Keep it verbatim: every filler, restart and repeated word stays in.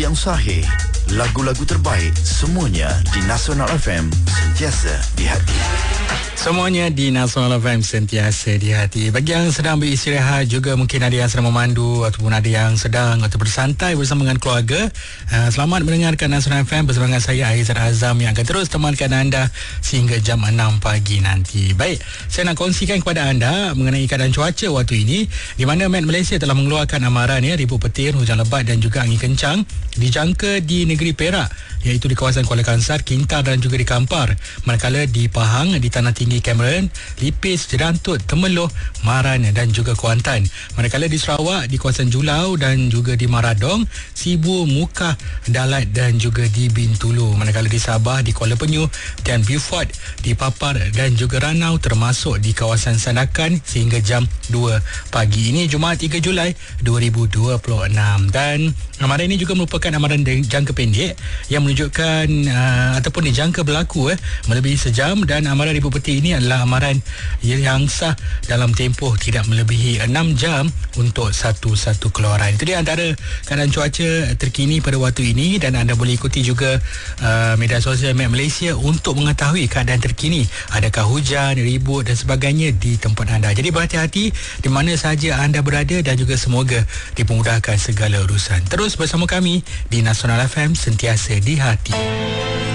Yang sahih, lagu-lagu terbaik, semuanya di Nasional F M, sentiasa di hati. Semuanya di Nasional F M, sentiasa di hati. Bagi yang sedang beristirahat, juga mungkin ada yang sedang memandu ataupun ada yang sedang atau bersantai bersama dengan keluarga, uh, selamat mendengarkan Nasional F M bersama dengan saya Aizat Azam yang akan terus temankan anda sehingga jam enam pagi nanti. Baik, saya nak kongsikan kepada anda mengenai keadaan cuaca waktu ini, di mana Met Malaysia telah mengeluarkan amaran ya, ribut petir, hujan lebat dan juga angin kencang dijangka di negeri Perak, iaitu di kawasan Kuala Kangsar, Kintar dan juga di Kampar. Manakala di Pahang, di Tanah Tinggi Cameron, Lipis, Jerantut, Temeloh, Maran dan juga Kuantan. Manakala di Sarawak, di kawasan Julau dan juga di Maradong, Sibu, Mukah, Dalat dan juga di Bintulu. Manakala di Sabah, di Kuala Penyu dan Beaufort, di Papar dan juga Ranau, termasuk di kawasan Sandakan sehingga jam dua pagi. Ini Jumaat tiga Julai dua ribu dua puluh enam, dan amaran ini juga merupakan amaran jangka pendek yang menunjukkan uh, ataupun dijangka berlaku eh, melebihi sejam, dan amaran ribut petir ini adalah amaran yang sah dalam tempoh tidak melebihi enam jam untuk satu-satu keluaran. Itu dia antara keadaan cuaca terkini pada waktu ini, dan anda boleh ikuti juga uh, media sosial Met Malaysia untuk mengetahui keadaan terkini, adakah hujan, ribut dan sebagainya di tempat anda. Jadi berhati-hati di mana sahaja anda berada dan juga semoga dipermudahkan segala urusan. Terus bersama kami di Nasional F M, sentiasa di hati.